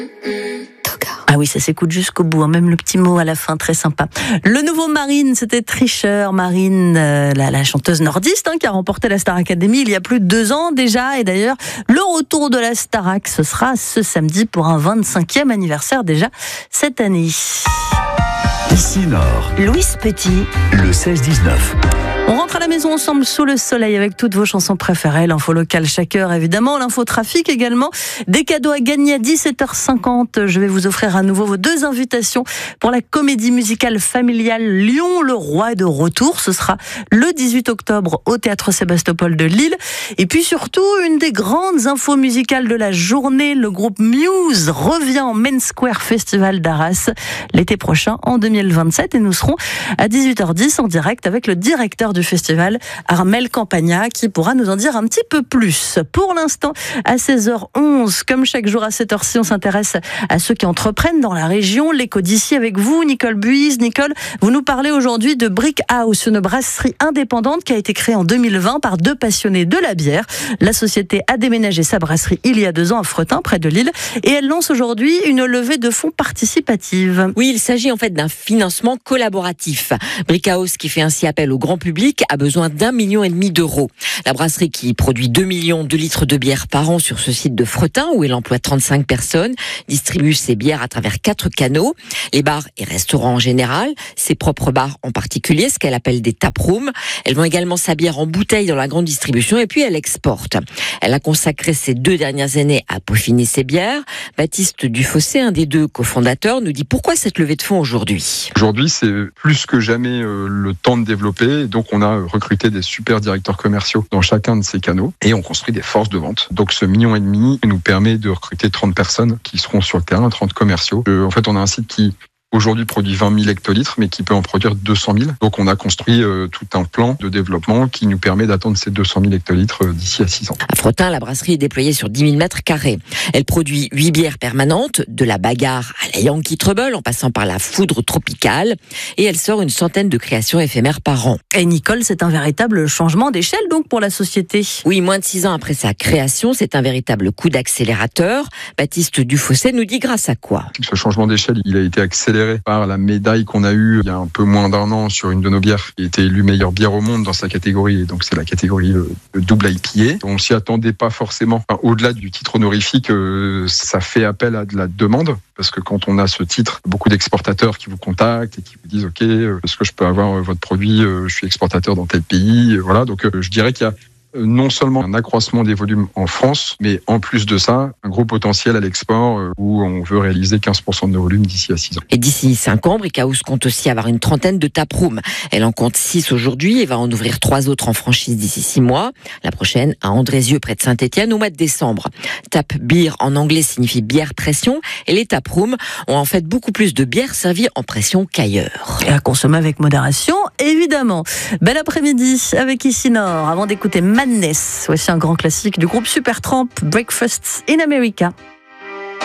Ah oui, ça s'écoute jusqu'au bout, hein. Même le petit mot à la fin, très sympa. Le nouveau Marine, c'était Tricheur. Marine, la chanteuse nordiste, qui a remporté la Star Academy il y a plus de 2 ans déjà. Et d'ailleurs, le retour de la Starac, ce sera ce samedi pour un 25e anniversaire déjà cette année. Ici Nord, Louis Petit, le 16-19. On rentre à la maison ensemble sous le soleil avec toutes vos chansons préférées. L'info locale chaque heure, évidemment. L'info trafic également. Des cadeaux à gagner à 17h50. Je vais vous offrir à nouveau vos 2 invitations pour la comédie musicale familiale Lyon, le roi est de retour. Ce sera le 18 octobre au Théâtre Sébastopol de Lille. Et puis surtout, une des grandes infos musicales de la journée. Le groupe Muse revient au Main Square Festival d'Arras l'été prochain en 2027. Et nous serons à 18h10 en direct avec le directeur du festival, Armel Campagna, qui pourra nous en dire un petit peu plus. Pour l'instant, à 16h11, comme chaque jour à cette heure-ci, on s'intéresse à ceux qui entreprennent dans la région. L'écho d'ici avec vous, Nicole Buise. Nicole, vous nous parlez aujourd'hui de Brick House, une brasserie indépendante qui a été créée en 2020 par 2 passionnés de la bière. La société a déménagé sa brasserie il y a 2 ans à Fretin, près de Lille, et elle lance aujourd'hui une levée de fonds participative. Oui, il s'agit en fait d'un financement collaboratif. Brick House, qui fait ainsi appel au grand public, a besoin d'1,5 million d'euros. La brasserie, qui produit 2 millions de litres de bière par an sur ce site de Fretin, où elle emploie 35 personnes, distribue ses bières à travers 4 canaux. Les bars et restaurants en général, ses propres bars en particulier, ce qu'elle appelle des taprooms. Elle vend également sa bière en bouteille dans la grande distribution et puis elle exporte. Elle a consacré ces 2 dernières années à peaufiner ses bières. Baptiste Dufossé, un des 2 cofondateurs, nous dit pourquoi cette levée de fonds aujourd'hui. Aujourd'hui, c'est plus que jamais le temps de développer. Donc, on a recruté des super directeurs commerciaux dans chacun de ces canaux et on construit des forces de vente. Donc, ce 1,5 million nous permet de recruter 30 personnes qui seront sur le terrain, 30 commerciaux. En fait, on a un site qui aujourd'hui produit 20 000 hectolitres, mais qui peut en produire 200 000. Donc, on a construit tout un plan de développement qui nous permet d'atteindre ces 200 000 hectolitres d'ici à 6 ans. À Fretin, la brasserie est déployée sur 10 000 mètres carrés. Elle produit 8 bières permanentes, de la bagarre à la Yankee Trouble, en passant par la foudre tropicale. Et elle sort une centaine de créations éphémères par an. Et Nicole, c'est un véritable changement d'échelle donc pour la société. Oui, moins de 6 ans après sa création, c'est un véritable coup d'accélérateur. Baptiste Dufossé nous dit grâce à quoi. Ce changement d'échelle, il a été accéléré par la médaille qu'on a eue il y a un peu moins d'1 an sur une de nos bières qui a été élue meilleure bière au monde dans sa catégorie. Et donc c'est la catégorie double IPA. On s'y attendait pas forcément. Enfin, au-delà du titre honorifique, ça fait appel à de la demande. Parce que quand on a ce titre, beaucoup d'exportateurs qui vous contactent et qui vous disent « Ok, est-ce que je peux avoir votre produit ? Je suis exportateur dans tel pays. » Voilà. Donc je dirais qu'il y a non seulement un accroissement des volumes en France, mais en plus de ça, un gros potentiel à l'export où on veut réaliser 15% de nos volumes d'ici à 6 ans. Et d'ici 5 ans, Brick House compte aussi avoir une trentaine de taprooms. Elle en compte 6 aujourd'hui et va en ouvrir 3 autres en franchise d'ici 6 mois. La prochaine à Andrézieux, près de Saint-Étienne, au mois de décembre. Tap beer en anglais signifie bière pression et les taprooms ont en fait beaucoup plus de bières servies en pression qu'ailleurs. Et à consommer avec modération, évidemment. Bel après-midi avec Ici Nord, avant d'écouter Madness. Voici un grand classique du groupe Supertramp, Breakfast in America.